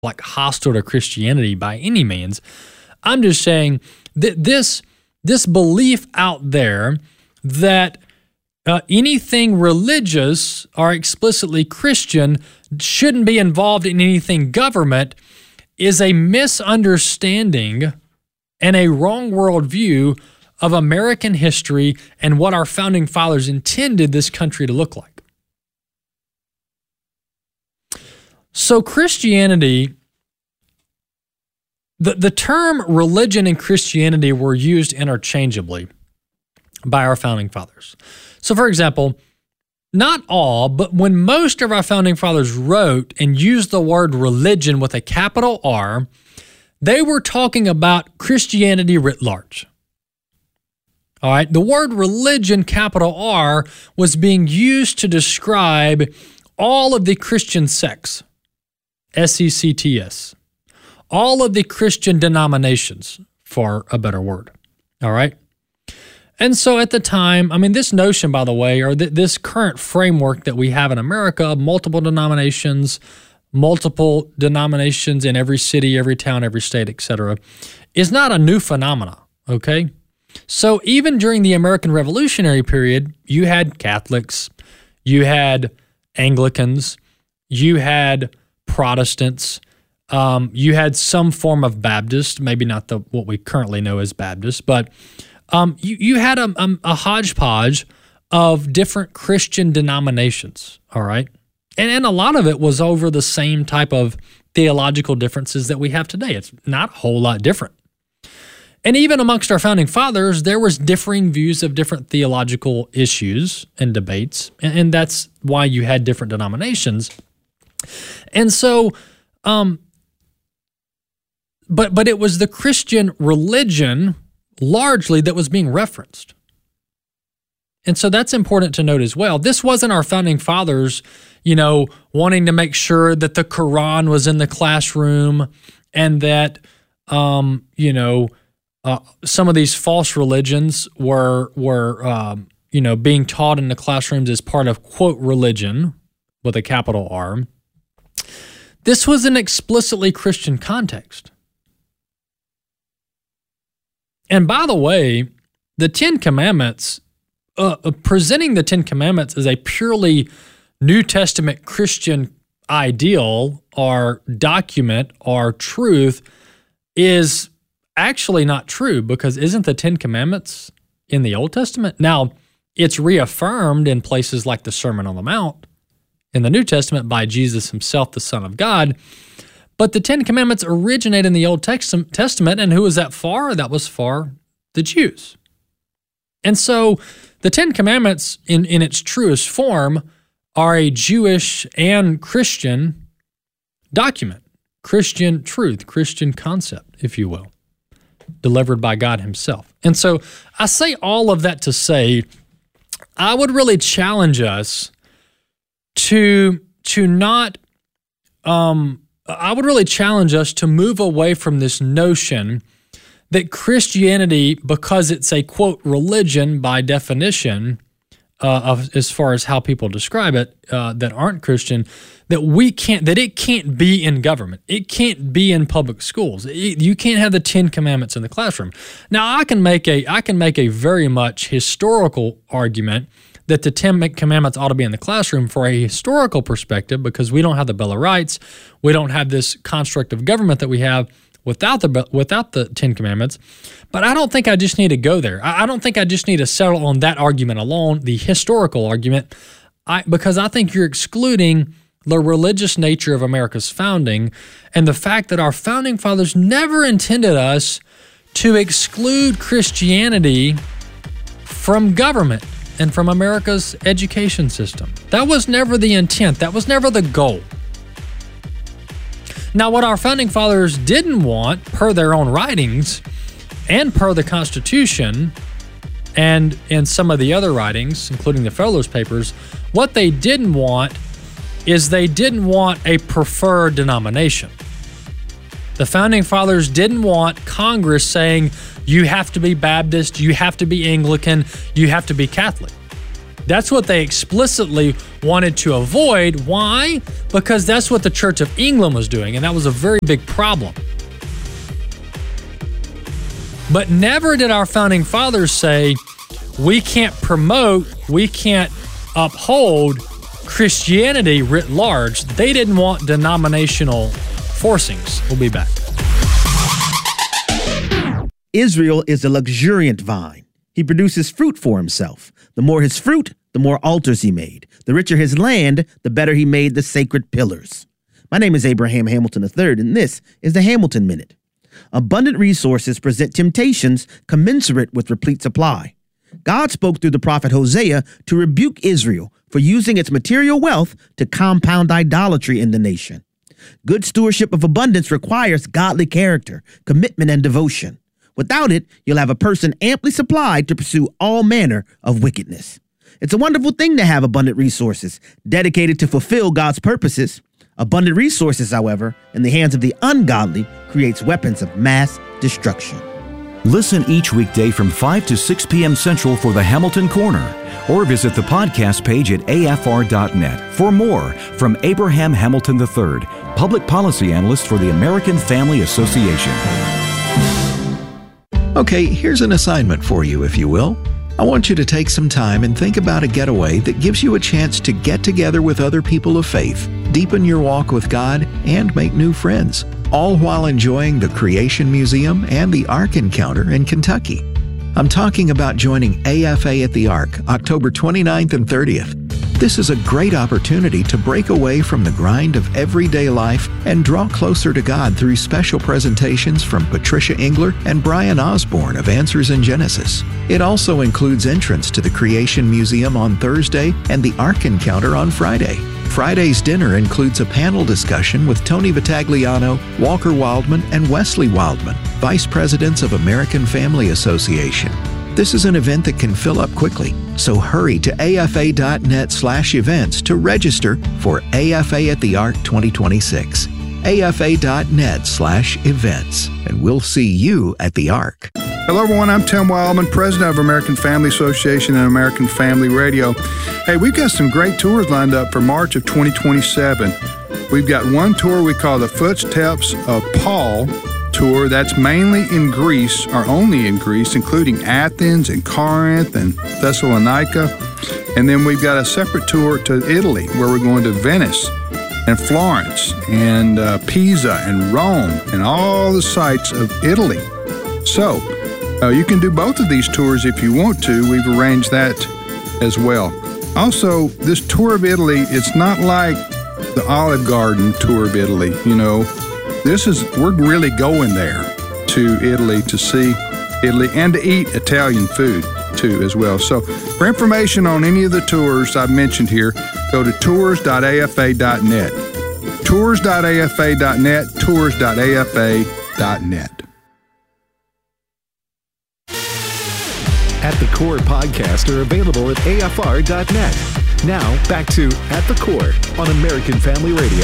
like hostile to Christianity by any means. I'm just saying that this belief out there that anything religious or explicitly Christian shouldn't be involved in anything government is a misunderstanding and a wrong worldview of American history and what our founding fathers intended this country to look like. So Christianity, the term religion and Christianity were used interchangeably by our founding fathers. So for example, not all, but when most of our founding fathers wrote and used the word religion with a capital R, they were talking about Christianity writ large. All right, the word religion, capital R, was being used to describe all of the Christian sects, S-E-C-T-S, all of the Christian denominations, for a better word. All right? And so at the time, I mean, this notion, by the way, or this current framework that we have in America, multiple denominations in every city, every town, every state, etc., is not a new phenomena, okay? So even during the American Revolutionary period, you had Catholics, you had Anglicans, you had Protestants, you had some form of Baptist, maybe not what we currently know as Baptist, but you had a hodgepodge of different Christian denominations, all right? And a lot of it was over the same type of theological differences that we have today. It's not a whole lot different. And even amongst our founding fathers, there was differing views of different theological issues and debates, and that's why you had different denominations. And so, but it was the Christian religion largely that was being referenced. And so that's important to note as well. This wasn't our founding fathers, wanting to make sure that the Quran was in the classroom and that, some of these false religions were being taught in the classrooms as part of, quote, religion with a capital R. This was an explicitly Christian context. And by the way, the Ten Commandments, presenting the Ten Commandments as a purely New Testament Christian ideal or document or truth is actually not true, because isn't the Ten Commandments in the Old Testament? Now, it's reaffirmed in places like the Sermon on the Mount in the New Testament by Jesus himself, the Son of God. But the Ten Commandments originate in the Old Testament, and who was that for? That was for the Jews. And so the Ten Commandments in its truest form are a Jewish and Christian document, Christian truth, Christian concept, if you will, delivered by God himself. And so I say all of that to say, I would really challenge us to not, I would really challenge us to move away from this notion that Christianity, because it's a, quote, religion by definition, as far as how people describe it, that aren't Christian, that it can't be in government. It can't be in public schools. You can't have the Ten Commandments in the classroom. Now, I can make a very much historical argument that the Ten Commandments ought to be in the classroom for a historical perspective, because we don't have the Bill of Rights. We don't have this construct of government that we have without the Ten Commandments. But I don't think I just need to go there. I don't think I just need to settle on that argument alone, the historical argument, because I think you're excluding the religious nature of America's founding and the fact that our founding fathers never intended us to exclude Christianity from government and from America's education system. That was never the intent. That was never the goal. Now, what our founding fathers didn't want, per their own writings and per the Constitution and in some of the other writings, including the Fowler's Papers, what they didn't want is they didn't want a preferred denomination. The founding fathers didn't want Congress saying, you have to be Baptist, you have to be Anglican, you have to be Catholic. That's what they explicitly wanted to avoid. Why? Because that's what the Church of England was doing, and that was a very big problem. But never did our founding fathers say, we can't promote, we can't uphold Christianity writ large. They didn't want denominational forcings. We'll be back. Israel is a luxuriant vine. He produces fruit for himself. The more his fruit, the more altars he made. The richer his land, the better he made the sacred pillars. My name is Abraham Hamilton III, and this is the Hamilton Minute. Abundant resources present temptations commensurate with replete supply. God spoke through the prophet Hosea to rebuke Israel for using its material wealth to compound idolatry in the nation. Good stewardship of abundance requires godly character, commitment, and devotion. Without it, you'll have a person amply supplied to pursue all manner of wickedness. It's a wonderful thing to have abundant resources dedicated to fulfill God's purposes. Abundant resources, however, in the hands of the ungodly creates weapons of mass destruction. Listen each weekday from 5 to 6 p.m. Central for the Hamilton Corner, or visit the podcast page at afr.net for more from Abraham Hamilton III, Public Policy Analyst for the American Family Association. Okay, here's an assignment for you, if you will. I want you to take some time and think about a getaway that gives you a chance to get together with other people of faith, deepen your walk with God, and make new friends, all while enjoying the Creation Museum and the Ark Encounter in Kentucky. I'm talking about joining AFA at the Ark, October 29th and 30th. This is a great opportunity to break away from the grind of everyday life and draw closer to God through special presentations from Patricia Engler and Brian Osborne of Answers in Genesis. It also includes entrance to the Creation Museum on Thursday and the Ark Encounter on Friday. Friday's dinner includes a panel discussion with Tony Vitagliano, Walker Wildman, and Wesley Wildman, Vice Presidents of American Family Association. This is an event that can fill up quickly, so hurry to afa.net/events to register for AFA at the Ark 2026. afa.net/events, and we'll see you at the Ark. Hello, everyone. I'm Tim Wildman, president of American Family Association and American Family Radio. Hey, we've got some great tours lined up for March of 2027. We've got one tour we call the Footsteps of Paul tour. That's mainly in Greece, or only in Greece, including Athens and Corinth and Thessalonica. And then we've got a separate tour to Italy, where we're going to Venice and Florence and Pisa and Rome and all the sites of Italy. So you can do both of these tours if you want to. We've arranged that as well. Also, this tour of Italy, it's not like the Olive Garden tour of Italy, you know. We're really going there to Italy to see Italy and to eat Italian food too as well. So for information on any of the tours I've mentioned here, go to tours.afa.net. Tours.afa.net, tours.afa.net. At the Core podcasts are available at afr.net. Now, back to At the Core on American Family Radio.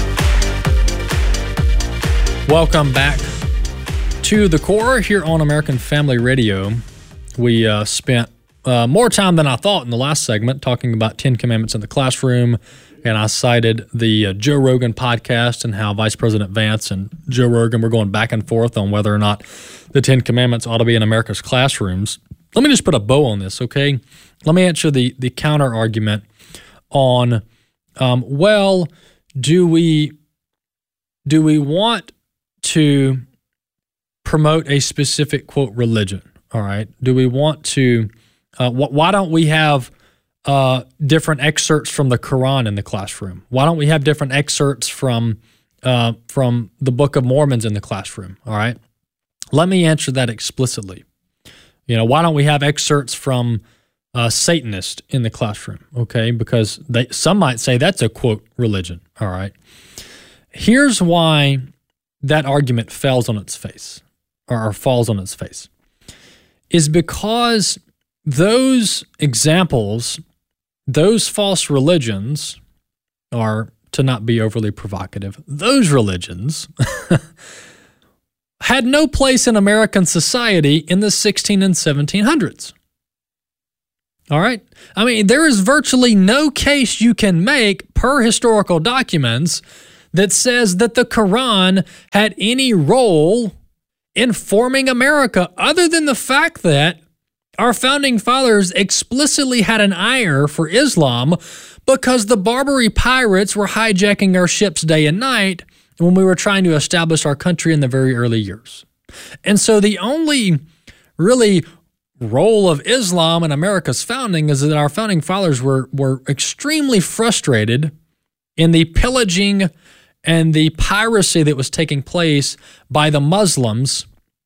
Welcome back to The Core here on American Family Radio. We spent more time than I thought in the last segment talking about 10 Commandments in the classroom, and I cited the Joe Rogan podcast and how Vice President Vance and Joe Rogan were going back and forth on whether or not the 10 Commandments ought to be in America's classrooms. Let me just put a bow on this, okay? Let me answer the counter argument on, do we want to promote a specific, quote, religion, all right? Do we want to, why don't we have different excerpts from the Quran in the classroom? Why don't we have different excerpts from the Book of Mormon in the classroom, all right? Let me answer that explicitly. You know, why don't we have excerpts from Satanist in the classroom, okay? Because some might say that's a, quote, religion, all right? Here's why that argument falls on its face, is because those examples, those false religions are, to not be overly provocative, those religions had no place in American society in the 16 and 1700s. All right? I mean, there is virtually no case you can make per historical documents that says that the Quran had any role in forming America, other than the fact that our founding fathers explicitly had an ire for Islam because the Barbary pirates were hijacking our ships day and night when we were trying to establish our country in the very early years. And so the only really role of Islam in America's founding is that our founding fathers were extremely frustrated in the pillaging and the piracy that was taking place by the Muslims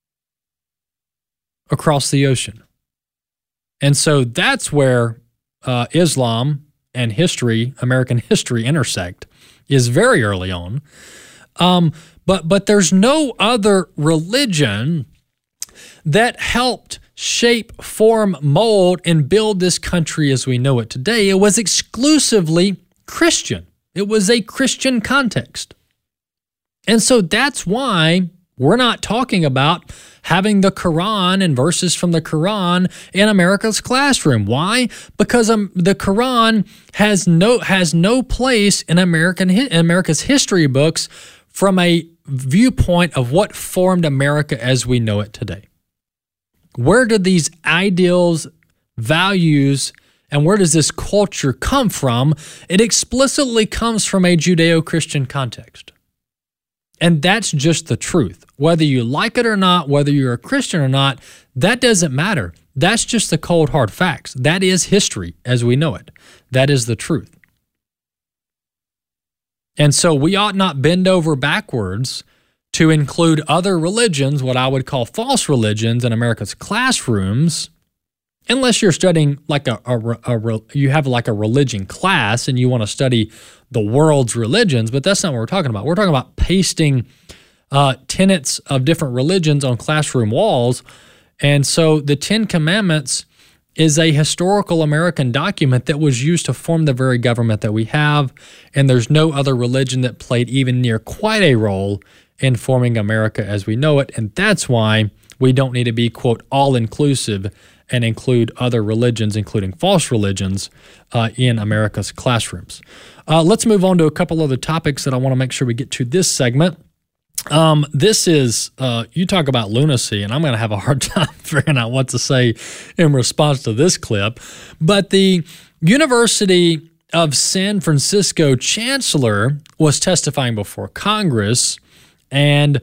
across the ocean. And so that's where Islam and history, American history, intersect, is very early on. But there's no other religion that helped shape, form, mold, and build this country as we know it today. It was exclusively Christian. It was a Christian context. And so that's why we're not talking about having the Quran and verses from the Quran in America's classroom. Why? Because the Quran has no place in America's history books from a viewpoint of what formed America as we know it today. Where did these ideals, values, and where does this culture come from? It explicitly comes from a Judeo-Christian context. And that's just the truth. Whether you like it or not, whether you're a Christian or not, that doesn't matter. That's just the cold, hard facts. That is history as we know it. That is the truth. And so we ought not bend over backwards to include other religions, what I would call false religions, in America's classrooms, unless you're studying like you have like a religion class and you want to study the world's religions, but that's not what we're talking about. We're talking about pasting tenets of different religions on classroom walls. And so the Ten Commandments is a historical American document that was used to form the very government that we have, and there's no other religion that played even near quite a role in forming America as we know it, and that's why we don't need to be, quote, all-inclusive and include other religions, including false religions, in America's classrooms. Let's move on to a couple other topics that I want to make sure we get to this segment. This is, you talk about lunacy, and I'm going to have a hard time figuring out what to say in response to this clip, but the University of San Francisco chancellor was testifying before Congress and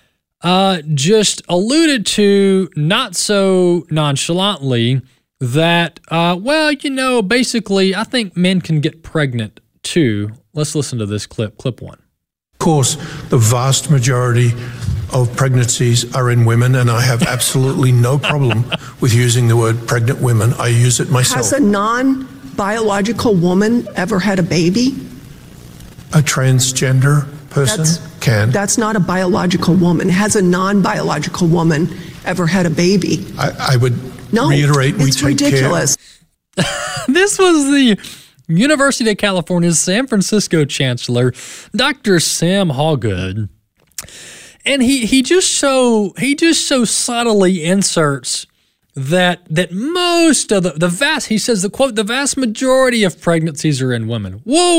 just alluded to, not so nonchalantly, that, basically, I think men can get pregnant too. Let's listen to this clip, clip one. Of course, the vast majority of pregnancies are in women, and I have absolutely no problem with using the word pregnant women. I use it myself. Has a non-biological woman ever had a baby? A transgender person can. That's not a biological woman. Has a non-biological woman ever had a baby? I would reiterate, we it's take ridiculous. care. This was the University of California's San Francisco chancellor, Dr. Sam Hawgood. And he just so subtly inserts that most of the vast, he says, the vast majority of pregnancies are in women.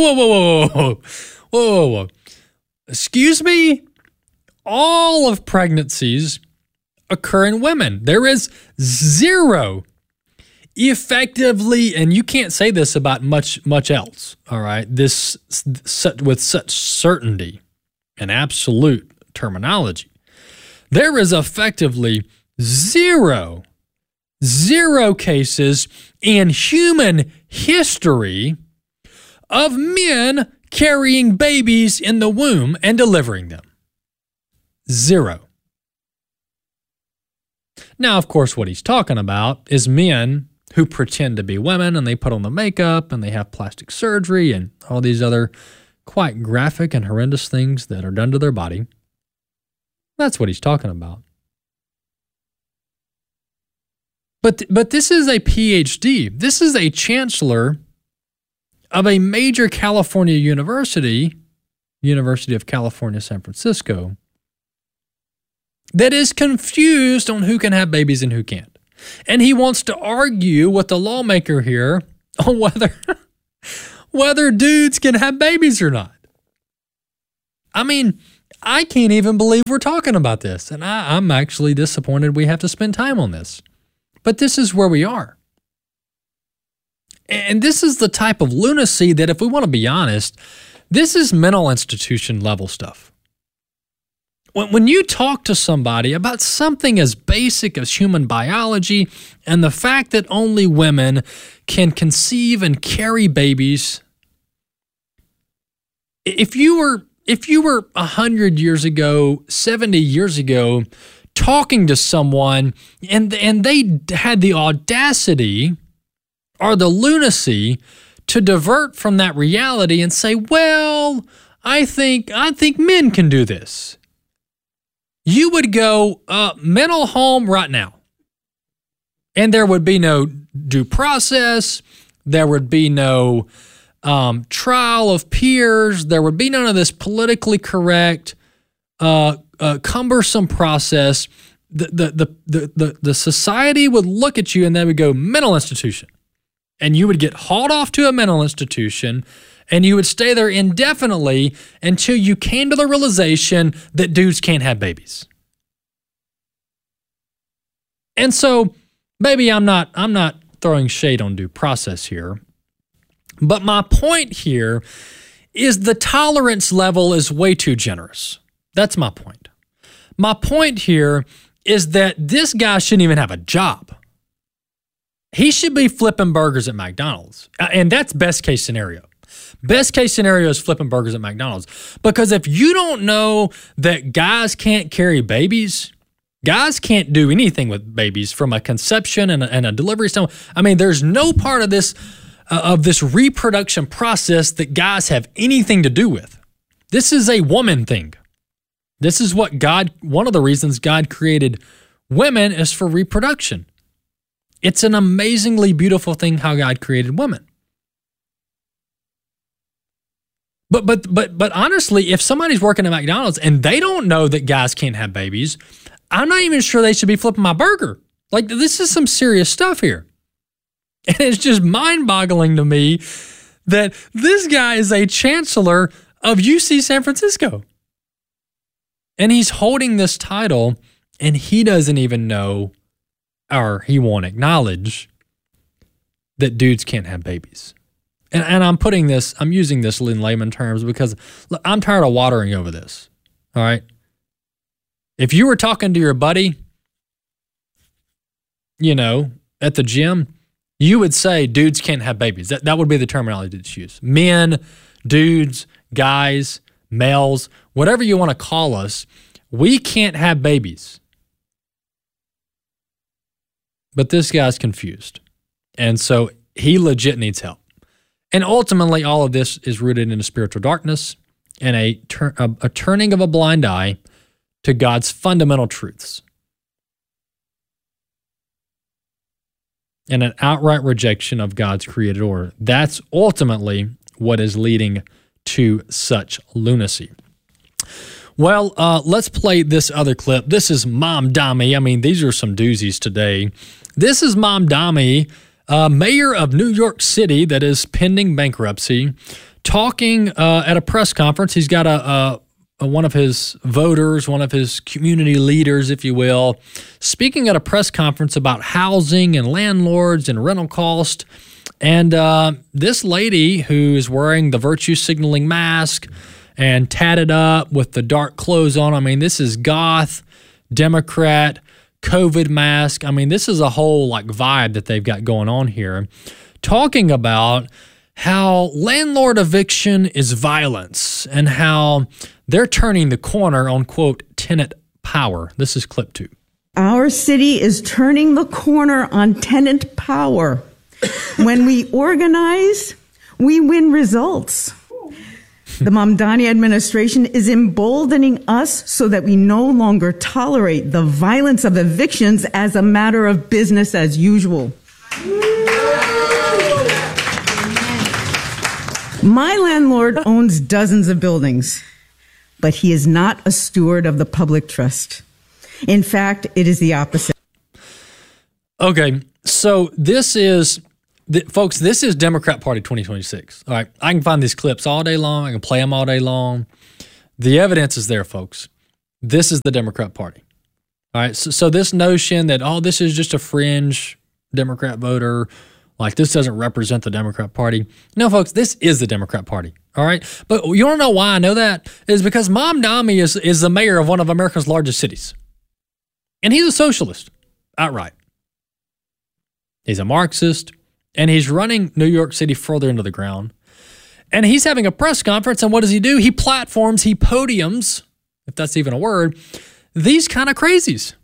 Whoa. Excuse me? All of pregnancies occur in women. There is zero effectively, and you can't say this about much else, all right? This with such certainty and absolute terminology. There is effectively zero cases in human history of men carrying babies in the womb and delivering them. Zero. Now, of course, what he's talking about is men who pretend to be women, and they put on the makeup and they have plastic surgery and all these other quite graphic and horrendous things that are done to their body. That's what he's talking about. But this is a PhD. This is a chancellor of a major California university, University of California, San Francisco, that is confused on who can have babies and who can't. And he wants to argue with the lawmaker here on whether dudes can have babies or not. I mean, I can't even believe we're talking about this. And I'm actually disappointed we have to spend time on this. But this is where we are. And this is the type of lunacy that, if we want to be honest, this is mental institution level stuff. When you talk to somebody about something as basic as human biology and the fact that only women can conceive and carry babies, if you were 100 years ago, 70 years ago, talking to someone and they had the audacity or the lunacy to divert from that reality and say, well, I think men can do this, you would go, mental home right now. And there would be no due process. There would be no trial of peers. There would be none of this politically correct, cumbersome process. The society would look at you and they would go, mental institution. And you would get hauled off to a mental institution and you would stay there indefinitely until you came to the realization that dudes can't have babies. And so, maybe I'm not throwing shade on due process here, but my point here is the tolerance level is way too generous. That's my point. My point here is that this guy shouldn't even have a job. He should be flipping burgers at McDonald's. And that's best case scenario. Best case scenario is flipping burgers at McDonald's. Because if you don't know that guys can't carry babies, guys can't do anything with babies from a conception and a delivery standpoint. I mean, there's no part of this reproduction process that guys have anything to do with. This is a woman thing. This is what one of the reasons God created women is for reproduction. It's an amazingly beautiful thing how God created women. But honestly, if somebody's working at McDonald's and they don't know that guys can't have babies, I'm not even sure they should be flipping my burger. Like, this is some serious stuff here. And it's just mind-boggling to me that this guy is a chancellor of UC San Francisco. And he's holding this title and he doesn't even know, or he won't acknowledge, that dudes can't have babies. And I'm using this in layman terms because look, I'm tired of watering over this. All right. If you were talking to your buddy, at the gym, you would say dudes can't have babies. That would be the terminology that's used. Men, dudes, guys, males, whatever you want to call us, we can't have babies. But this guy's confused. And so he legit needs help. And ultimately, all of this is rooted in a spiritual darkness and a turning of a blind eye to God's fundamental truths. And an outright rejection of God's created order. That's ultimately what is leading to such lunacy. Well, let's play this other clip. This is Mom Dami. I mean, these are some doozies today. This is Mom Dami, mayor of New York City that is pending bankruptcy, talking at a press conference. He's got one of his voters, one of his community leaders, if you will, speaking at a press conference about housing and landlords and rental cost. And this lady who is wearing the virtue signaling mask and tatted up with the dark clothes on, I mean, this is goth, Democrat, COVID mask. I mean, this is a whole vibe that they've got going on here, talking about how landlord eviction is violence and how they're turning the corner on, quote, tenant power. This is clip 2. Our city is turning the corner on tenant power. When we organize, we win results. The Mamdani administration is emboldening us so that we no longer tolerate the violence of evictions as a matter of business as usual. My landlord owns dozens of buildings, but he is not a steward of the public trust. In fact, it is the opposite. Okay, so this is, folks, this is Democrat Party 2026. All right, I can find these clips all day long. I can play them all day long. The evidence is there, folks. This is the Democrat Party. All right, so this notion that, oh, this is just a fringe Democrat voter, like this doesn't represent the Democrat Party. No, folks, this is the Democrat Party. All right, but you want to know why I know that? Is because Mamdani is the mayor of one of America's largest cities. And he's a socialist, outright. He's a Marxist, and he's running New York City further into the ground. And he's having a press conference, and what does he do? He platforms, he podiums, if that's even a word, these kind of crazies.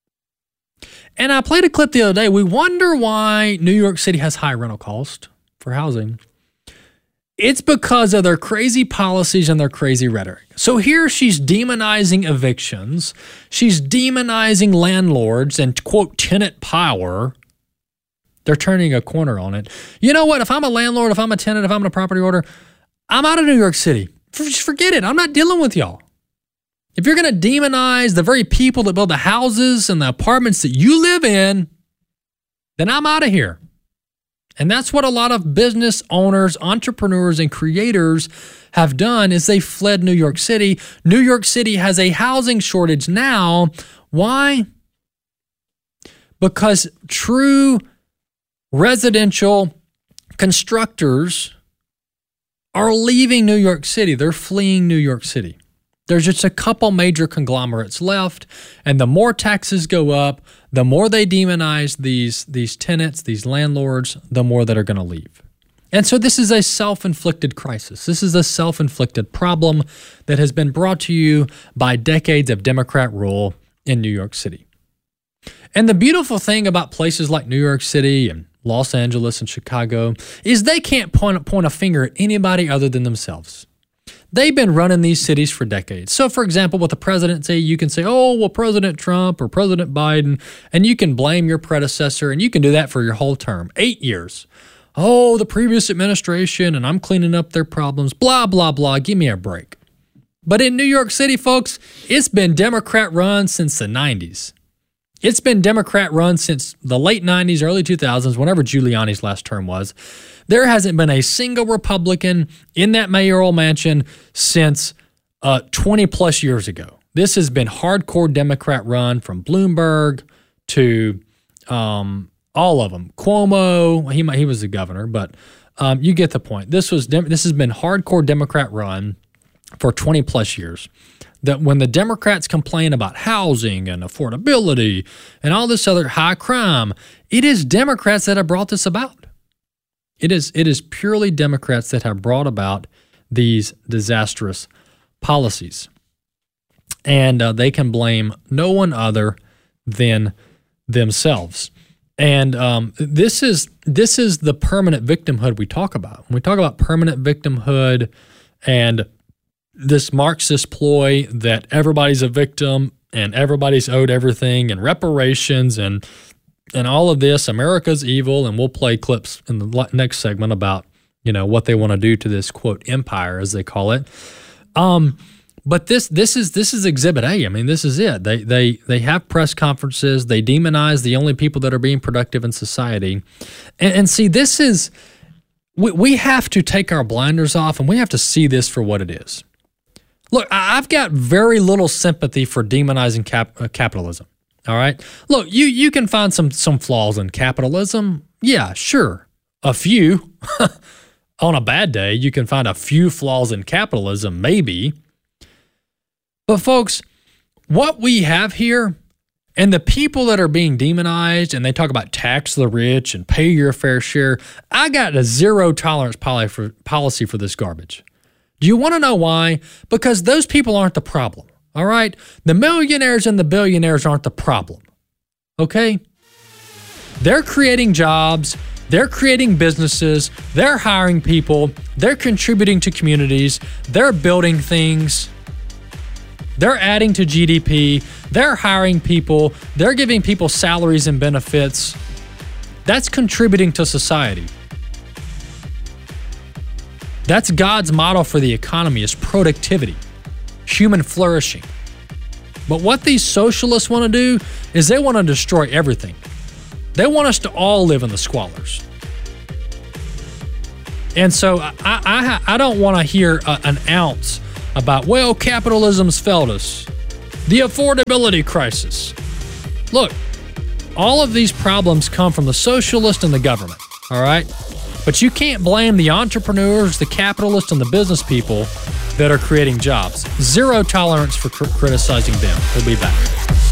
And I played a clip the other day. We wonder why New York City has high rental cost for housing. It's because of their crazy policies and their crazy rhetoric. So here she's demonizing evictions. She's demonizing landlords and, quote, tenant power. They're turning a corner on it. You know what? If I'm a landlord, if I'm a tenant, if I'm in a property order, I'm out of New York City. Just forget it. I'm not dealing with y'all. If you're going to demonize the very people that build the houses and the apartments that you live in, then I'm out of here. And that's what a lot of business owners, entrepreneurs, and creators have done is they fled New York City. New York City has a housing shortage now. Why? Because true residential constructors are leaving New York City. They're fleeing New York City. There's just a couple major conglomerates left, and the more taxes go up, the more they demonize these tenants, these landlords, the more that are going to leave. And so this is a self-inflicted crisis. This is a self-inflicted problem that has been brought to you by decades of Democrat rule in New York City. And the beautiful thing about places like New York City and Los Angeles and Chicago is they can't point a finger at anybody other than themselves. They've been running these cities for decades. So, for example, with the presidency, you can say, oh, well, President Trump or President Biden, and you can blame your predecessor, and you can do that for your whole term, 8 years. Oh, the previous administration, and I'm cleaning up their problems, blah, blah, blah. Give me a break. But in New York City, folks, it's been Democrat run since the 90s. It's been Democrat run since the late 90s, early 2000s, whenever Giuliani's last term was. There hasn't been a single Republican in that mayoral mansion since 20 plus years ago. This has been hardcore Democrat run from Bloomberg to all of them. Cuomo, he was the governor, but you get the point. This has been hardcore Democrat run for 20 plus years. That when the Democrats complain about housing and affordability and all this other high crime, it is Democrats that have brought this about. It is purely Democrats that have brought about these disastrous policies. And they can blame no one other than themselves. And this is the permanent victimhood we talk about. When we talk about permanent victimhood and this Marxist ploy that everybody's a victim and everybody's owed everything and reparations and all of this, America's evil, and we'll play clips in the next segment about, what they want to do to this, quote, empire, as they call it. But this is Exhibit A. I mean, this is it. They have press conferences. They demonize the only people that are being productive in society. And see, this is, we have to take our blinders off and we have to see this for what it is. Look, I've got very little sympathy for demonizing capitalism. All right. Look, you can find some flaws in capitalism. Yeah, sure. A few. On a bad day, you can find a few flaws in capitalism, maybe. But folks, what we have here, and the people that are being demonized, and they talk about tax the rich and pay your fair share, I got a zero tolerance policy for this garbage. Do you want to know why? Because those people aren't the problem. All right? The millionaires and the billionaires aren't the problem. Okay? They're creating jobs. They're creating businesses. They're hiring people. They're contributing to communities. They're building things. They're adding to GDP. They're hiring people. They're giving people salaries and benefits. That's contributing to society. That's God's model for the economy is productivity, human flourishing. But what these socialists want to do is they want to destroy everything. They want us to all live in the squalors. And so I don't want to hear an ounce about, well, capitalism's failed us. The affordability crisis. Look, all of these problems come from the socialist and the government, all right? But you can't blame the entrepreneurs, the capitalists, and the business people that are creating jobs. Zero tolerance for criticizing them. We'll be back.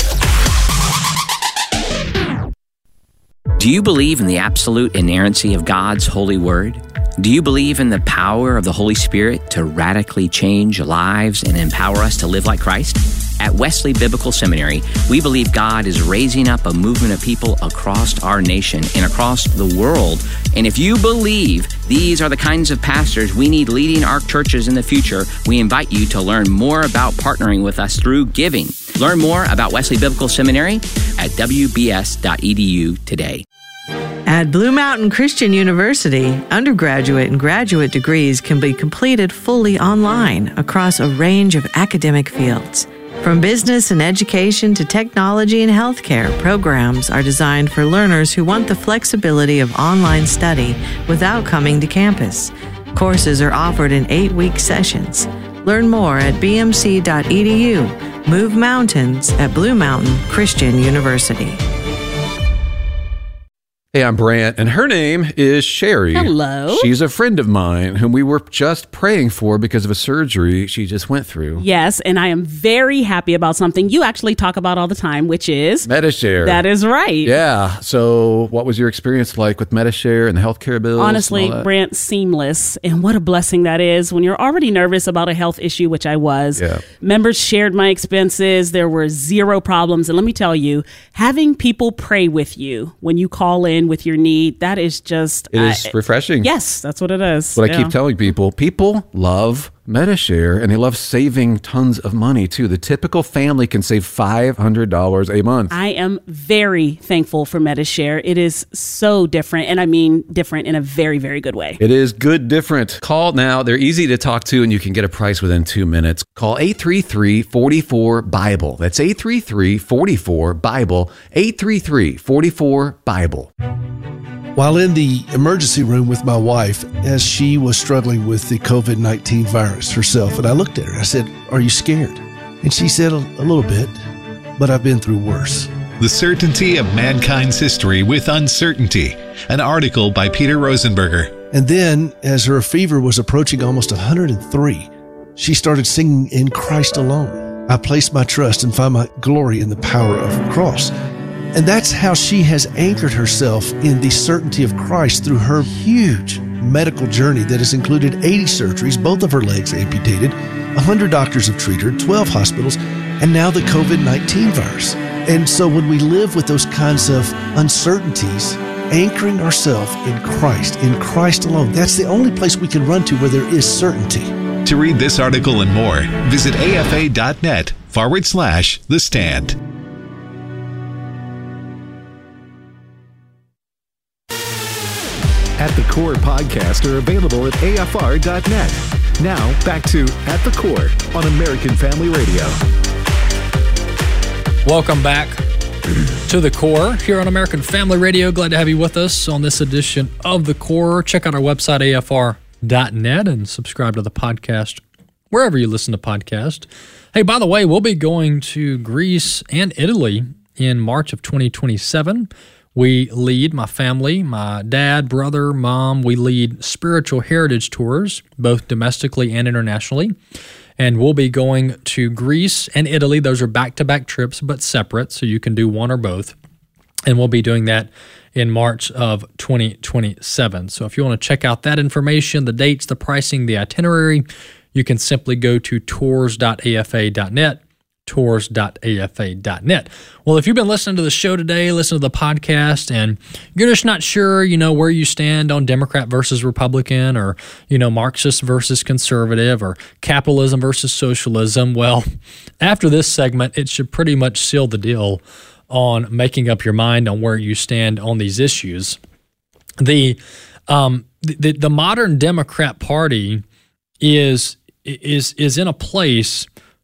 Do you believe in the absolute inerrancy of God's holy word? Do you believe in the power of the Holy Spirit to radically change lives and empower us to live like Christ? At Wesley Biblical Seminary, we believe God is raising up a movement of people across our nation and across the world. And if you believe these are the kinds of pastors we need leading our churches in the future, we invite you to learn more about partnering with us through giving. Learn more about Wesley Biblical Seminary at wbs.edu today. At Blue Mountain Christian University, undergraduate and graduate degrees can be completed fully online across a range of academic fields. From business and education to technology and healthcare, programs are designed for learners who want the flexibility of online study without coming to campus. Courses are offered in 8-week sessions. Learn more at bmc.edu. Move mountains at Blue Mountain Christian University. Hey, I'm Brant, and her name is Sherry. Hello. She's a friend of mine whom we were just praying for because of a surgery she just went through. Yes, and I am very happy about something you actually talk about all the time, which is Medi-Share. That is right. Yeah. So what was your experience like with Medi-Share and the healthcare bills? Honestly, Brant, seamless. And what a blessing that is when you're already nervous about a health issue, which I was. Yeah. Members shared my expenses. There were zero problems. And let me tell you, having people pray with you when you call in with your need, that is just... It is refreshing. Yes, that's what it is. What I keep telling people. People love Medi-Share, and they love saving tons of money, too. The typical family can save $500 a month. I am very thankful for Medi-Share. It is so different, and I mean different in a very, very good way. It is good different. Call now. They're easy to talk to, and you can get a price within 2 minutes. Call 833-44-BIBLE. That's 833-44-BIBLE. 833-44-BIBLE. While in the emergency room with my wife, as she was struggling with the COVID-19 virus herself, and I looked at her, I said, "Are you scared?" And she said, a little bit, but I've been through worse. The Certainty of Mankind's History with Uncertainty, an article by Peter Rosenberger. And then, as her fever was approaching almost 103, she started singing "In Christ Alone." I place my trust and find my glory in the power of the cross. And that's how she has anchored herself in the certainty of Christ through her huge medical journey that has included 80 surgeries, both of her legs amputated, 100 doctors have treated her, 12 hospitals, and now the COVID-19 virus. And so when we live with those kinds of uncertainties, anchoring ourselves in Christ alone, that's the only place we can run to where there is certainty. To read this article and more, visit afa.net/The Stand. At the Core podcast are available at afr.net. Now, back to At the Core on American Family Radio. Welcome back to The Core here on American Family Radio. Glad to have you with us on this edition of The Core. Check out our website, afr.net, and subscribe to the podcast wherever you listen to podcasts. Hey, by the way, we'll be going to Greece and Italy in March of 2027. We lead, my family, my dad, brother, mom, we lead spiritual heritage tours, both domestically and internationally. And we'll be going to Greece and Italy. Those are back-to-back trips, but separate, so you can do one or both. And we'll be doing that in March of 2027. So if you want to check out that information, the dates, the pricing, the itinerary, you can simply go to tours.afa.net. tours.afa.net. Well, if you've been listening to the show today, listen to the podcast, and you're just not sure, where you stand on Democrat versus Republican, or, Marxist versus conservative, or capitalism versus socialism, well, after this segment, it should pretty much seal the deal on making up your mind on where you stand on these issues. The modern Democrat Party is in a place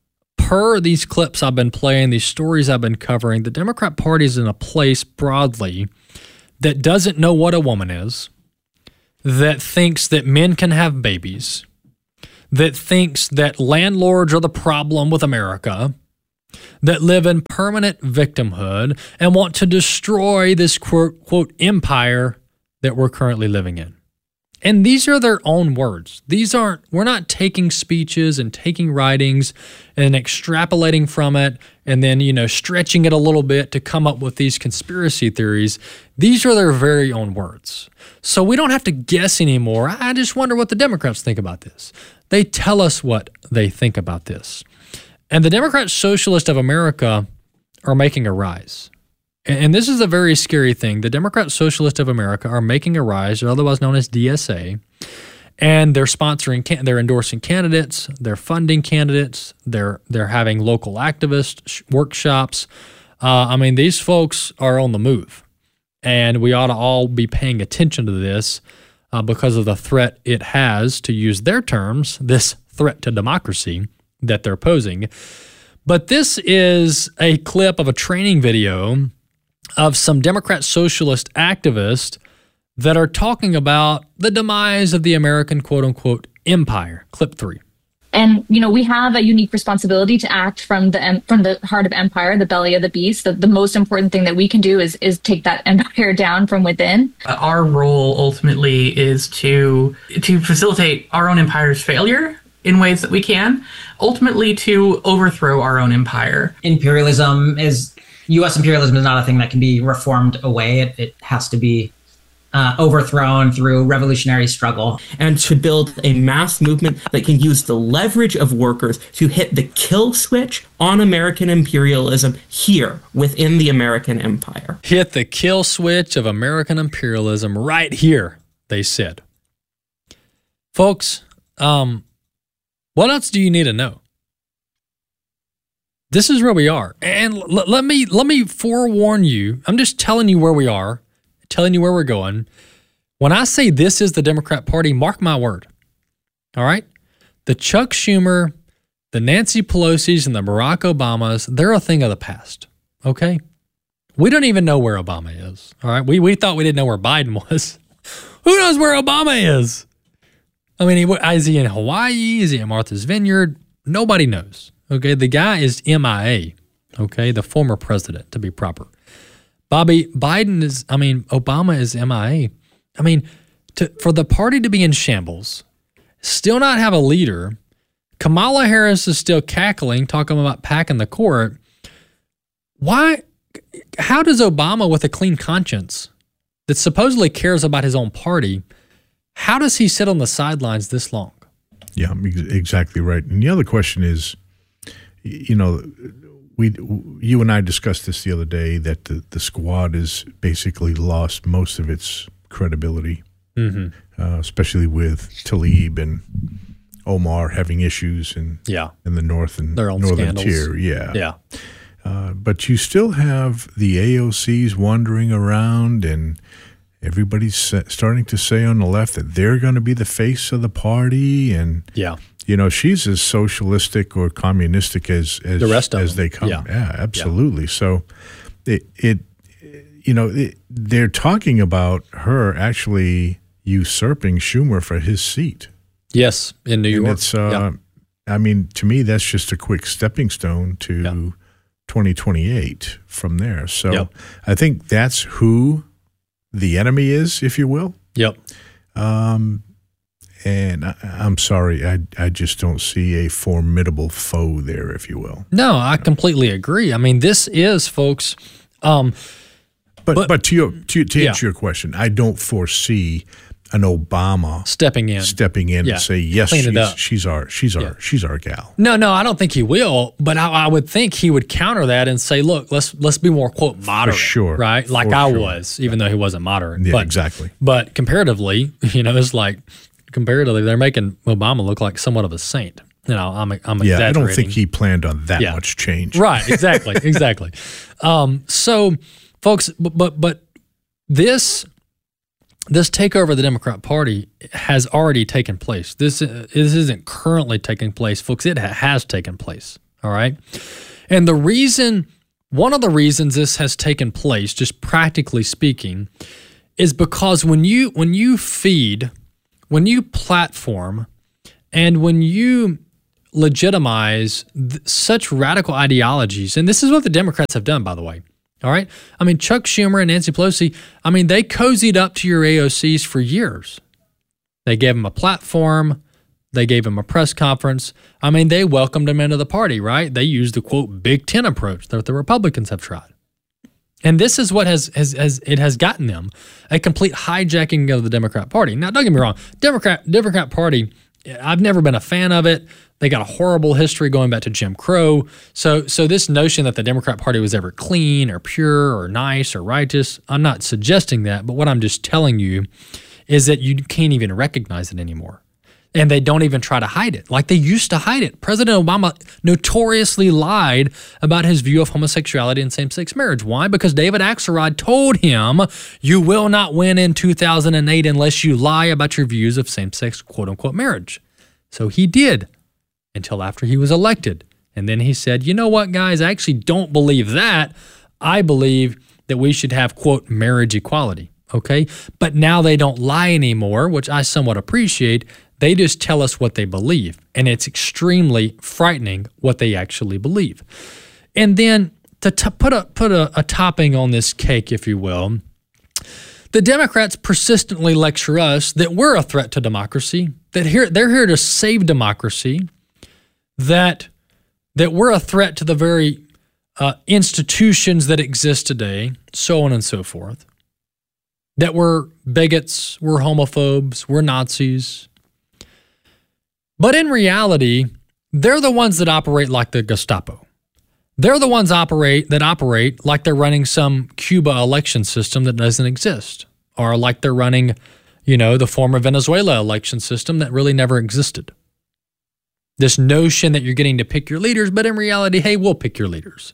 per these clips I've been playing, these stories I've been covering, the Democrat Party is in a place broadly that doesn't know what a woman is, that thinks that men can have babies, that thinks that landlords are the problem with America, that live in permanent victimhood and want to destroy this quote empire that we're currently living in. And these are their own words. We're not taking speeches and taking writings and extrapolating from it and then, stretching it a little bit to come up with these conspiracy theories. These are their very own words. So we don't have to guess anymore. I just wonder what the Democrats think about this. They tell us what they think about this. And the Democrat Socialists of America are making a rise. And this is a very scary thing. The Democrat Socialists of America are making a rise, or otherwise known as DSA, and they're they're endorsing candidates, they're funding candidates, they're having local activist workshops. These folks are on the move, and we ought to all be paying attention to this because of the threat it has, to use their terms, this threat to democracy that they're posing. But this is a clip of a training video of some Democrat socialist activists that are talking about the demise of the American quote-unquote empire. Clip 3. And, we have a unique responsibility to act from the heart of empire, the belly of the beast. The most important thing that we can do is take that empire down from within. Our role ultimately is to facilitate our own empire's failure in ways that we can, ultimately to overthrow our own empire. U.S. imperialism is not a thing that can be reformed away. It has to be overthrown through revolutionary struggle. And to build a mass movement that can use the leverage of workers to hit the kill switch on American imperialism here within the American empire. Hit the kill switch of American imperialism right here, they said. Folks, what else do you need to know? This is where we are. And let me forewarn you. I'm just telling you where we are, telling you where we're going. When I say this is the Democrat Party, mark my word. All right? The Chuck Schumer, the Nancy Pelosi's, and the Barack Obamas, they're a thing of the past. Okay? We don't even know where Obama is. All right? We thought we didn't know where Biden was. Who knows where Obama is? Is he in Hawaii? Is he at Martha's Vineyard? Nobody knows. Okay, the guy is MIA, okay, the former president, to be proper. Obama is MIA. For the party to be in shambles, still not have a leader, Kamala Harris is still cackling, talking about packing the court. Why? How does Obama, with a clean conscience, that supposedly cares about his own party, how does he sit on the sidelines this long? Yeah, exactly right. And the other question is, you and I discussed this the other day, that the squad has basically lost most of its credibility, especially with Tlaib and Omar having issues in the north and northern tier. Yeah. But you still have the AOCs wandering around, and everybody's starting to say on the left that they're going to be the face of the party, and she's as socialistic or communistic as the rest of them. They come. Yeah, absolutely. So they're talking about her actually usurping Schumer for his seat. Yes, in New York. It's, to me, that's just a quick stepping stone to 2028 from there. So I think that's who the enemy is, if you will. Yep. And I'm sorry, I just don't see a formidable foe there, if you will. No, I completely agree. This is, folks. But to answer your question, I don't foresee an Obama stepping in and say, yes, she's our gal. No, I don't think he will. But I would think he would counter that and say, look, let's be more quote moderate, for sure, right? Like I was, even though he wasn't moderate. Yeah, exactly. But comparatively, it's like comparatively, they're making Obama look like somewhat of a saint. I'm exaggerating. I don't think he planned on that much change. Right, exactly. So, folks, but this takeover of the Democrat Party has already taken place. This isn't currently taking place, folks. It has taken place. All right. And one of the reasons this has taken place, just practically speaking, is because when you feed, when you platform, and when you legitimize such radical ideologies, and this is what the Democrats have done, by the way. All right. I mean, Chuck Schumer and Nancy Pelosi, I mean, they cozied up to your AOCs for years. They gave them a platform. They gave them a press conference. I mean, they welcomed them into the party, right? They used the, quote, Big Ten approach that the Republicans have tried. And this is what has gotten them a complete hijacking of the Democrat Party. Now, don't get me wrong. Democrat Party, I've never been a fan of it. They got a horrible history going back to Jim Crow. So this notion that the Democrat Party was ever clean or pure or nice or righteous, I'm not suggesting that. But what I'm just telling you is that you can't even recognize it anymore. And they don't even try to hide it like they used to hide it. President Obama notoriously lied about his view of homosexuality and same-sex marriage. Why? Because David Axelrod told him, you will not win in 2008 unless you lie about your views of same-sex quote-unquote marriage. So he did until after he was elected. And then he said, you know what, guys, I actually don't believe that. I believe that we should have, quote, marriage equality. Okay? But now they don't lie anymore, which I somewhat appreciate. They just tell us what they believe, and it's extremely frightening what they actually believe. And then to put a topping on this cake, if you will, the Democrats persistently lecture us that we're a threat to democracy, that they're here to save democracy, that we're a threat to the very institutions that exist today, so on and so forth, that we're bigots, we're homophobes, we're Nazis. But in reality, they're the ones that operate like the Gestapo. They're the ones that operate like they're running some Cuba election system that doesn't exist, or like they're running, the former Venezuela election system that really never existed. This notion that you're getting to pick your leaders, but in reality, hey, we'll pick your leaders.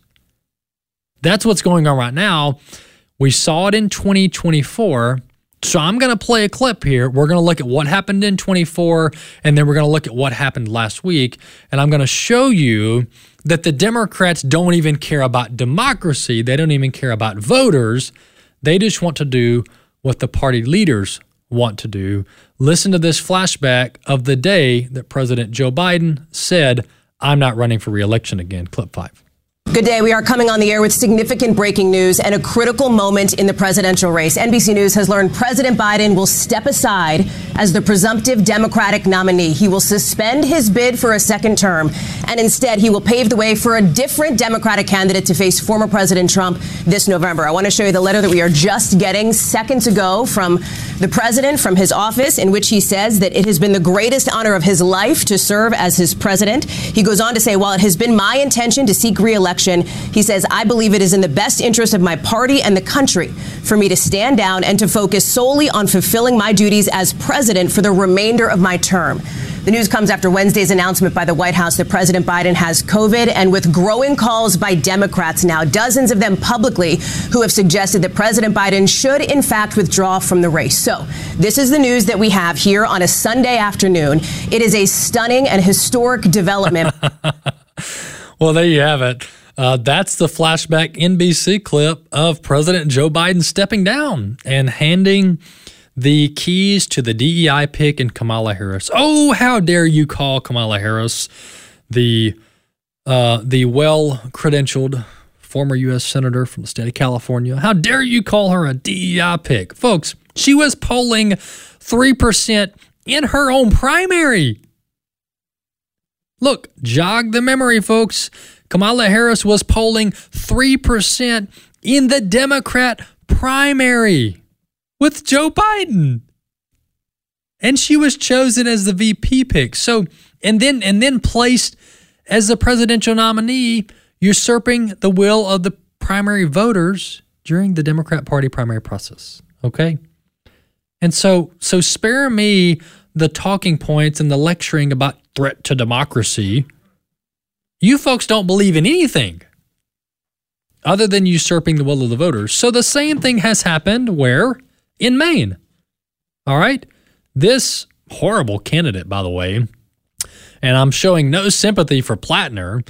That's what's going on right now. We saw it in 2024. So I'm going to play a clip here. We're going to look at what happened in 24, and then we're going to look at what happened last week. And I'm going to show you that the Democrats don't even care about democracy. They don't even care about voters. They just want to do what the party leaders want to do. Listen to this flashback of the day that President Joe Biden said, I'm not running for re-election again. Clip 5. Good day. We are coming on the air with significant breaking news and a critical moment in the presidential race. NBC News has learned President Biden will step aside as the presumptive Democratic nominee. He will suspend his bid for a second term, and instead he will pave the way for a different Democratic candidate to face former President Trump this November. I want to show you the letter that we are just getting seconds ago from the president, from his office, in which he says that it has been the greatest honor of his life to serve as his president. He goes on to say, while it has been my intention to seek re-election, he says, I believe it is in the best interest of my party and the country for me to stand down and to focus solely on fulfilling my duties as president for the remainder of my term. The news comes after Wednesday's announcement by the White House that President Biden has COVID, and with growing calls by Democrats now, dozens of them publicly, who have suggested that President Biden should, in fact, withdraw from the race. So this is the news that we have here on a Sunday afternoon. It is a stunning and historic development. Well, there you have it. That's the flashback NBC clip of President Joe Biden stepping down and handing the keys to the DEI pick in Kamala Harris. Oh, how dare you call Kamala Harris the well-credentialed former U.S. Senator from the state of California. How dare you call her a DEI pick? Folks, she was polling 3% in her own primary. Look, jog the memory, folks. Kamala Harris was polling 3% in the Democrat primary with Joe Biden. And she was chosen as the VP pick. So, and then placed as the presidential nominee, usurping the will of the primary voters during the Democrat Party primary process. Okay? And so spare me the talking points and the lecturing about threat to democracy. You folks don't believe in anything other than usurping the will of the voters. So the same thing has happened where? In Maine. All right? This horrible candidate, by the way, and I'm showing no sympathy for Plattner,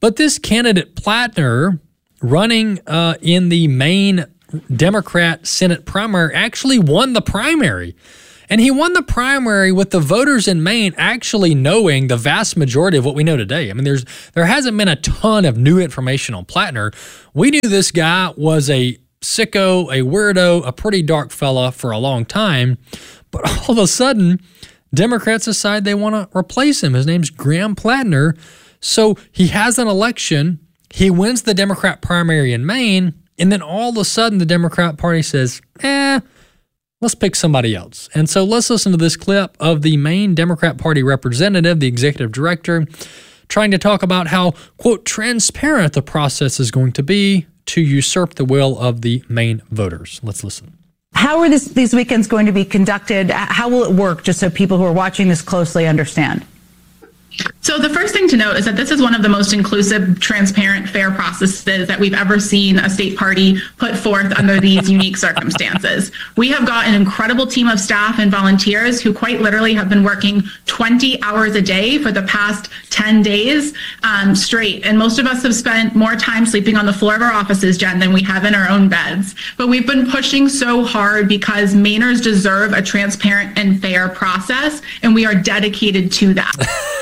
But this candidate Plattner, running in the Maine Democrat Senate primary, actually won the primary. And he won the primary with the voters in Maine actually knowing the vast majority of what we know today. I mean, there hasn't been a ton of new information on Plattner. We knew this guy was a sicko, a weirdo, a pretty dark fella for a long time. But all of a sudden, Democrats decide they want to replace him. His name's Graham Plattner. So he has an election. He wins the Democrat primary in Maine. And then all of a sudden, the Democrat Party says, let's pick somebody else. And so let's listen to this clip of the Maine Democrat Party representative, the executive director, trying to talk about how, quote, transparent the process is going to be to usurp the will of the Maine voters. Let's listen. How are these weekends going to be conducted? How will it work, just so people who are watching this closely understand? So the first thing to note is that this is one of the most inclusive, transparent, fair processes that we've ever seen a state party put forth under these unique circumstances. We have got an incredible team of staff and volunteers who quite literally have been working 20 hours a day for the past 10 days straight. And most of us have spent more time sleeping on the floor of our offices, Jen, than we have in our own beds. But we've been pushing so hard because Mainers deserve a transparent and fair process, and we are dedicated to that.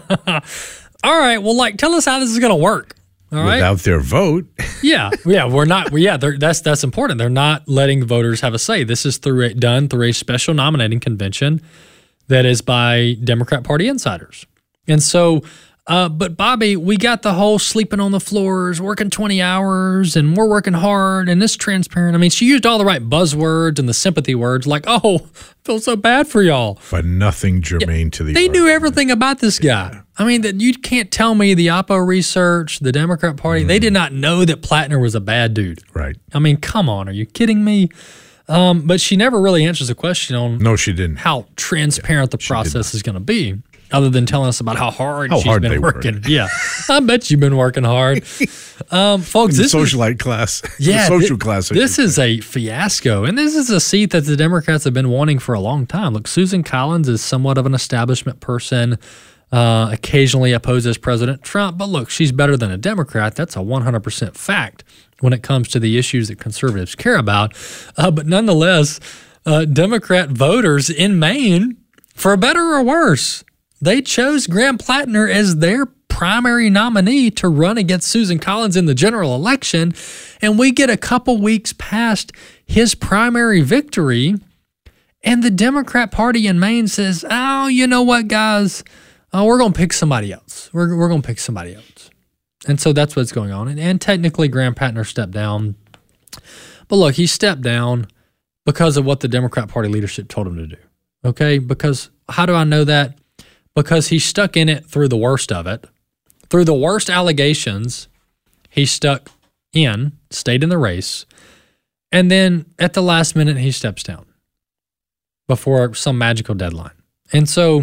All right. Well, tell us how this is going to work. All right. Without their vote. We're not. Yeah, that's important. They're not letting voters have a say. This is done through a special nominating convention that is by Democrat Party insiders. And so, but Bobby, we got the whole sleeping on the floors, working 20 hours, and we're working hard, and this transparent. I mean, she used all the right buzzwords and the sympathy words, like, oh, feel so bad for y'all. But nothing germane to the They knew everything about this guy. Yeah. I mean, you can't tell me the Oppo research, the Democrat Party, they did not know that Plattner was a bad dude. Right. I mean, come on, are you kidding me? But she never really answers the question on no, she didn't. How transparent the process is going to be, other than telling us about how hard she's been working. Yeah, I bet you've been working hard. Folks, this socialite class. Yeah, social class. This is a fiasco, and this is a seat that the Democrats have been wanting for a long time. Look, Susan Collins is somewhat of an establishment person, occasionally opposes President Trump, but look, she's better than a Democrat. That's a 100% fact when it comes to the issues that conservatives care about. But nonetheless, Democrat voters in Maine, for better or worse, they chose Graham Plattner as their primary nominee to run against Susan Collins in the general election. And we get a couple weeks past his primary victory, and the Democrat Party in Maine says, oh, you know what, guys? We're going to pick somebody else. We're going to pick somebody else. And so that's what's going on. And technically, Graham Plattner stepped down. But look, he stepped down because of what the Democrat Party leadership told him to do. Okay? Because how do I know that? Because he stuck in it through the worst of it. Through the worst allegations, he stayed in the race. And then at the last minute, he steps down before some magical deadline. And so,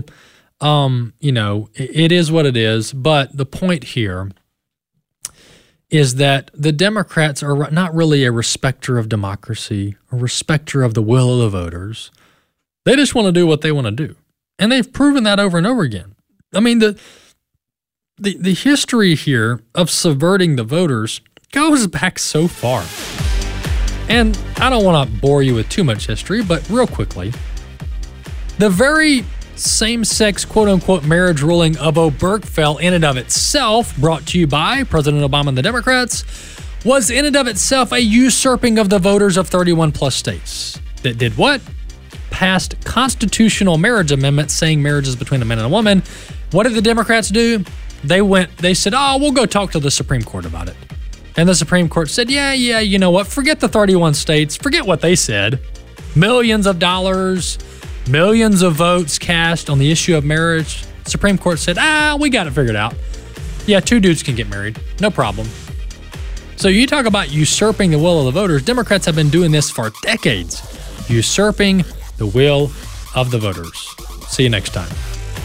it is what it is. But the point here is that the Democrats are not really a respecter of democracy, a respecter of the will of the voters. They just want to do what they want to do. And they've proven that over and over again. I mean, the history here of subverting the voters goes back so far. And I don't want to bore you with too much history, but real quickly, the very same-sex quote-unquote marriage ruling of Obergefell in and of itself, brought to you by President Obama and the Democrats, was in and of itself a usurping of the voters of 31 plus states. That did what? Passed constitutional marriage amendments saying marriage is between a man and a woman. What did the Democrats do? They said, we'll go talk to the Supreme Court about it. And the Supreme Court said, yeah, you know what? Forget the 31 states. Forget what they said. Millions of dollars, millions of votes cast on the issue of marriage. Supreme Court said, we got it figured out. Yeah, 2 dudes can get married. No problem. So you talk about usurping the will of the voters. Democrats have been doing this for decades. Usurping the will of the voters. See you next time.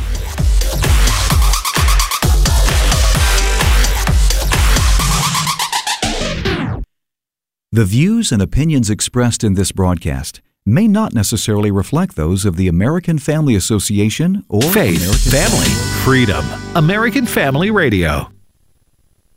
The views and opinions expressed in this broadcast may not necessarily reflect those of the American Family Association or Faith, Family, Freedom. American Family Radio.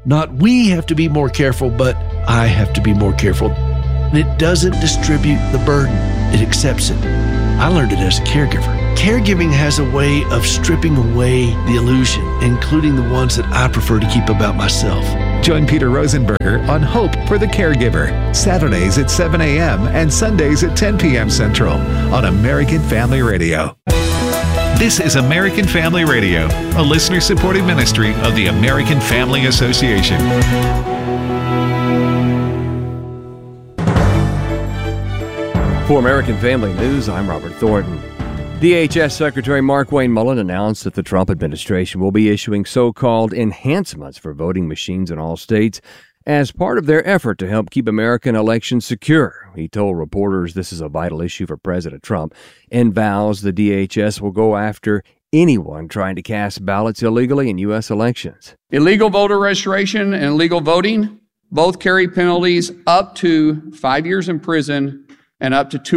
Not we have to be more careful, but I have to be more careful. And it doesn't distribute the burden. It accepts it. I learned it as a caregiver. Caregiving has a way of stripping away the illusion, including the ones that I prefer to keep about myself. Join Peter Rosenberger on Hope for the Caregiver, Saturdays at 7 a.m. and Sundays at 10 p.m. Central on American Family Radio. This is American Family Radio, a listener-supported ministry of the American Family Association. For American Family News, I'm Robert Thornton. DHS Secretary Markwayne Mullin announced that the Trump administration will be issuing so-called enhancements for voting machines in all states as part of their effort to help keep American elections secure. He told reporters this is a vital issue for President Trump and vows the DHS will go after anyone trying to cast ballots illegally in U.S. elections. Illegal voter registration and illegal voting both carry penalties up to 5 years in prison and up to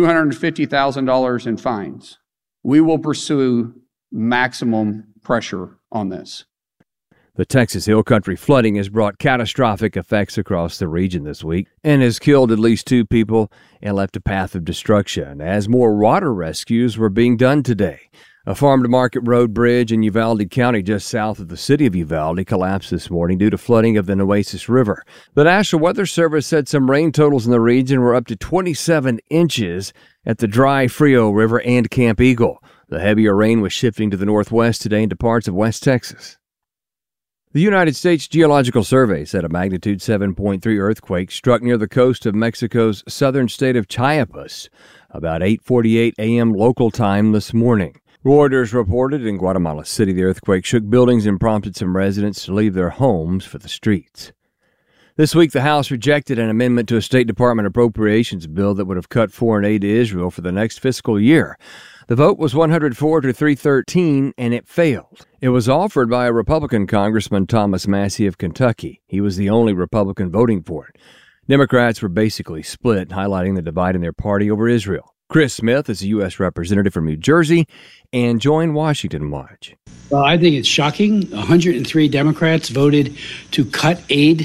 $250,000 in fines. We will pursue maximum pressure on this. The Texas Hill Country flooding has brought catastrophic effects across the region this week and has killed at least 2 people and left a path of destruction as more water rescues were being done today. A farm-to-market road bridge in Uvalde County just south of the city of Uvalde collapsed this morning due to flooding of the Nueces River. The National Weather Service said some rain totals in the region were up to 27 inches at the Dry Frio River and Camp Eagle. The heavier rain was shifting to the northwest today into parts of West Texas. The United States Geological Survey said a magnitude 7.3 earthquake struck near the coast of Mexico's southern state of Chiapas about 8:48 a.m. local time this morning. Reuters reported in Guatemala City the earthquake shook buildings and prompted some residents to leave their homes for the streets. This week, the House rejected an amendment to a State Department appropriations bill that would have cut foreign aid to Israel for the next fiscal year. The vote was 104 to 313, and it failed. It was offered by a Republican Congressman, Thomas Massie of Kentucky. He was the only Republican voting for it. Democrats were basically split, highlighting the divide in their party over Israel. Chris Smith is a U.S. representative from New Jersey and joined Washington Watch. Well, I think it's shocking. 103 Democrats voted to cut aid,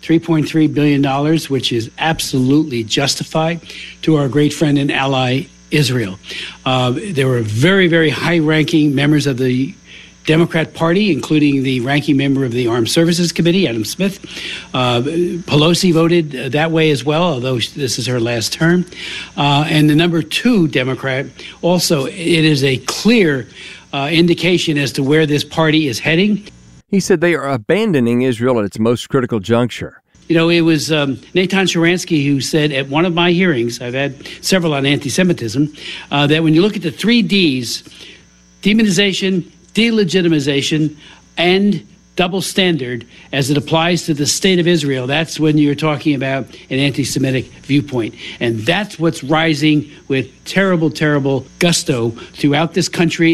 $3.3 billion, which is absolutely justified, to our great friend and ally, Israel. There were very, very high-ranking members of the Democrat Party, including the ranking member of the Armed Services Committee, Adam Smith. Pelosi voted that way as well, although this is her last term. And the number 2 Democrat, also, it is a clear indication as to where this party is heading. He said they are abandoning Israel at its most critical juncture. You know, it was Natan Sharansky who said at one of my hearings, I've had several on anti-Semitism, that when you look at the 3 Ds, demonization, delegitimization, and double standard as it applies to the state of Israel, that's when you're talking about an anti-Semitic viewpoint. And that's what's rising with terrible, terrible gusto throughout this country.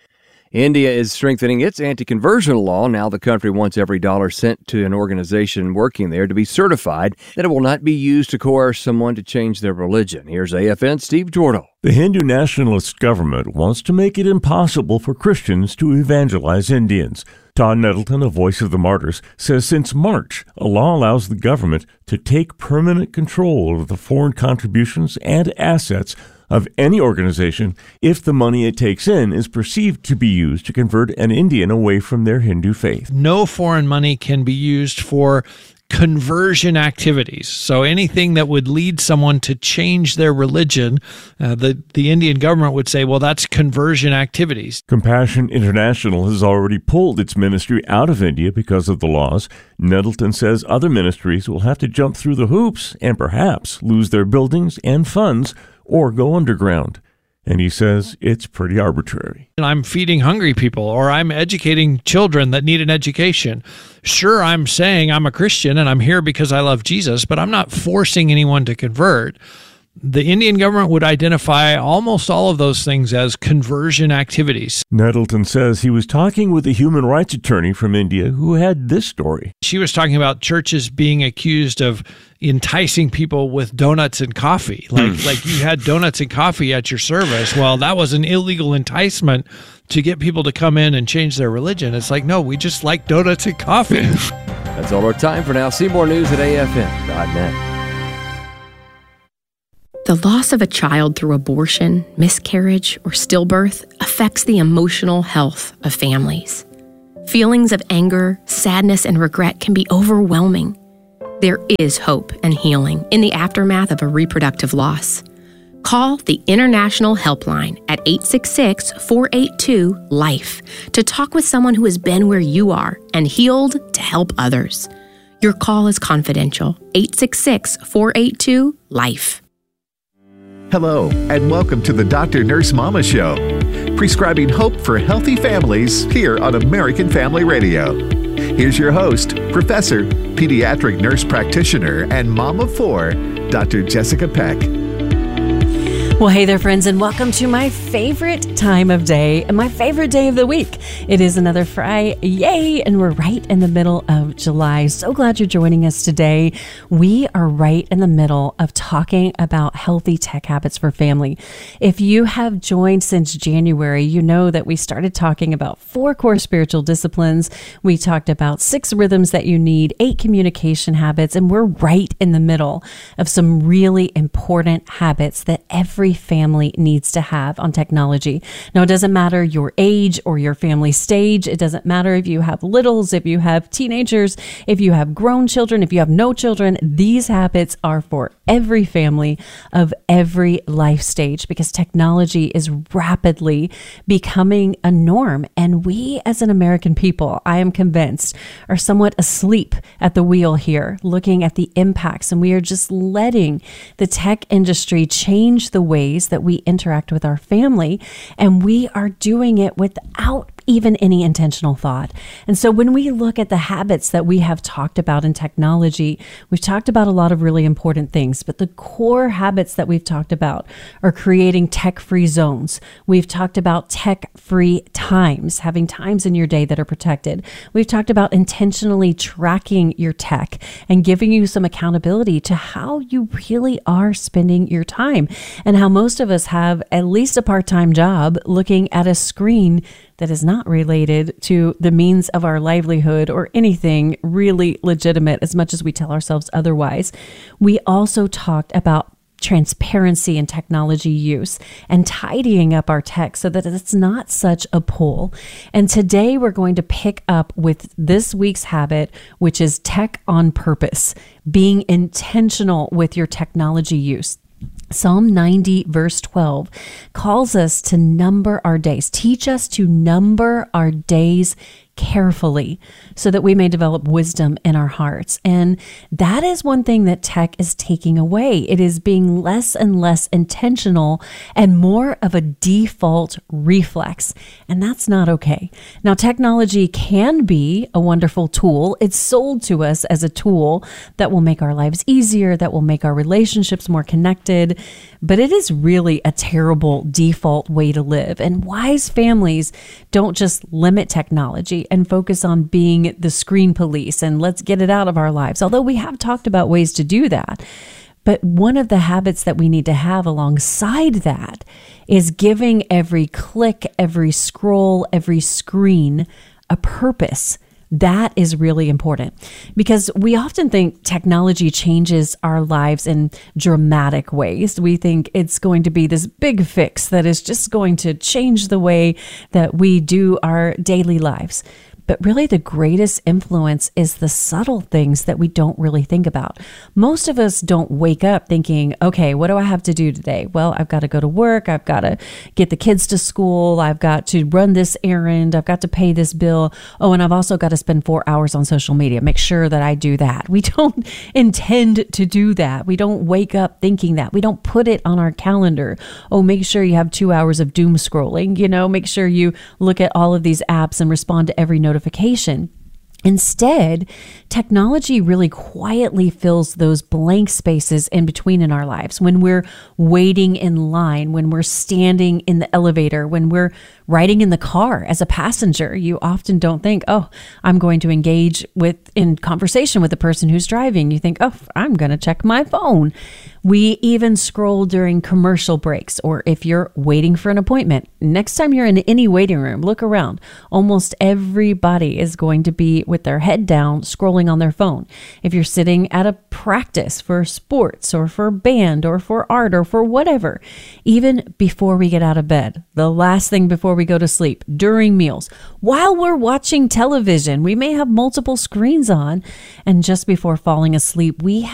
India is strengthening its anti-conversion law. Now the country wants every dollar sent to an organization working there to be certified that it will not be used to coerce someone to change their religion. Here's AFN's Steve Jordo. The Hindu nationalist government wants to make it impossible for Christians to evangelize Indians. Todd Nettleton, a voice of the martyrs, says since March, a law allows the government to take permanent control of the foreign contributions and assets of any organization if the money it takes in is perceived to be used to convert an Indian away from their Hindu faith. No foreign money can be used for conversion activities. So anything that would lead someone to change their religion, the Indian government would say, well, that's conversion activities. Compassion International has already pulled its ministry out of India because of the laws. Nettleton says other ministries will have to jump through the hoops and perhaps lose their buildings and funds or go underground. And he says it's pretty arbitrary. And I'm feeding hungry people, or I'm educating children that need an education. Sure, I'm saying I'm a Christian and I'm here because I love Jesus, but I'm not forcing anyone to convert. The Indian government would identify almost all of those things as conversion activities. Nettleton says he was talking with a human rights attorney from India who had this story. She was talking about churches being accused of enticing people with donuts and coffee. Like you had donuts and coffee at your service. Well, that was an illegal enticement to get people to come in and change their religion. It's like, no, we just like donuts and coffee. That's all our time for now. See more news at afm.net. The loss of a child through abortion, miscarriage, or stillbirth affects the emotional health of families. Feelings of anger, sadness, and regret can be overwhelming. There is hope and healing in the aftermath of a reproductive loss. Call the International Helpline at 866-482-LIFE to talk with someone who has been where you are and healed to help others. Your call is confidential. 866-482-LIFE. Hello, and welcome to the Dr. Nurse Mama Show, prescribing hope for healthy families here on American Family Radio. Here's your host, Professor, Pediatric Nurse Practitioner, and Mom of 4, Dr. Jessica Peck. Well, hey there, friends, and welcome to my favorite time of day and my favorite day of the week. It is another Friday, yay, and we're right in the middle of July. So glad you're joining us today. We are right in the middle of talking about healthy tech habits for family. If you have joined since January, you know that we started talking about 4 core spiritual disciplines. We talked about 6 rhythms that you need, 8 communication habits, and we're right in the middle of some really important habits that every family needs to have on technology. Now, it doesn't matter your age or your family stage. It doesn't matter if you have littles, if you have teenagers, if you have grown children, if you have no children. These habits are for every family of every life stage because technology is rapidly becoming a norm. And we as an American people, I am convinced, are somewhat asleep at the wheel here, looking at the impacts. And we are just letting the tech industry change the ways that we interact with our family, and we are doing it without even any intentional thought. And so when we look at the habits that we have talked about in technology, we've talked about a lot of really important things, but the core habits that we've talked about are creating tech-free zones. We've talked about tech-free times, having times in your day that are protected. We've talked about intentionally tracking your tech and giving you some accountability to how you really are spending your time, and how most of us have at least a part-time job looking at a screen that is not related to the means of our livelihood or anything really legitimate, as much as we tell ourselves otherwise. We also talked about transparency in technology use and tidying up our tech so that it's not such a pull. And today we're going to pick up with this week's habit, which is tech on purpose, being intentional with your technology use. Psalm 90 verse 12 calls us to number our days. Teach us to number our days carefully so that we may develop wisdom in our hearts. And that is one thing that tech is taking away. It is being less and less intentional and more of a default reflex. And that's not okay. Now, technology can be a wonderful tool. It's sold to us as a tool that will make our lives easier, that will make our relationships more connected. But it is really a terrible default way to live. And wise families don't just limit technology and focus on being the screen police and let's get it out of our lives. Although we have talked about ways to do that. But one of the habits that we need to have alongside that is giving every click, every scroll, every screen a purpose. That is really important because we often think technology changes our lives in dramatic ways. We think it's going to be this big fix that is just going to change the way that we do our daily lives. But really the greatest influence is the subtle things that we don't really think about. Most of us don't wake up thinking, okay, what do I have to do today? Well, I've got to go to work. I've got to get the kids to school. I've got to run this errand. I've got to pay this bill. Oh, and I've also got to spend 4 hours on social media. Make sure that I do that. We don't intend to do that. We don't wake up thinking that. We don't put it on our calendar. Oh, make sure you have 2 hours of doom scrolling. Make sure you look at all of these apps and respond to every notification. Instead, technology really quietly fills those blank spaces in between in our lives. When we're waiting in line, when we're standing in the elevator, when we're riding in the car as a passenger, you often don't think, oh, I'm going to engage in conversation with the person who's driving. You think, oh, I'm going to check my phone. We even scroll during commercial breaks or if you're waiting for an appointment. Next time you're in any waiting room, look around. Almost everybody is going to be with their head down, scrolling on their phone. If you're sitting at a practice for sports or for band or for art or for whatever, even before we get out of bed, the last thing before we go to sleep, during meals, while we're watching television, we may have multiple screens on, and just before falling asleep, we